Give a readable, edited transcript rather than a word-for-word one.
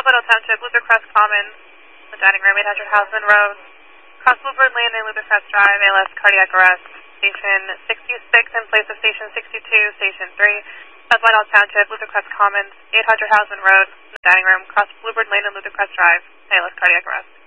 Coplandale Township, Luther Crest Commons, the dining room, 800 Houseman Road, cross Bluebird Lane and Luther Crest Drive, ALS cardiac arrest, Station 66 in place of Station 62, Station 3, Coplandale Township, Luther Crest Commons, 800 Houseman Road, the dining room, cross Bluebird Lane and Luther Crest Drive, ALS cardiac arrest.